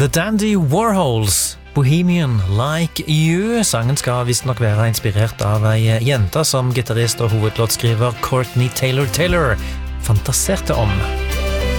The Dandy Warhols, Bohemian Like You. Sangen skal visst nok være inspirert av ei jente som gitarist og hovedlåtskriver Courtney Taylor fantaserte om.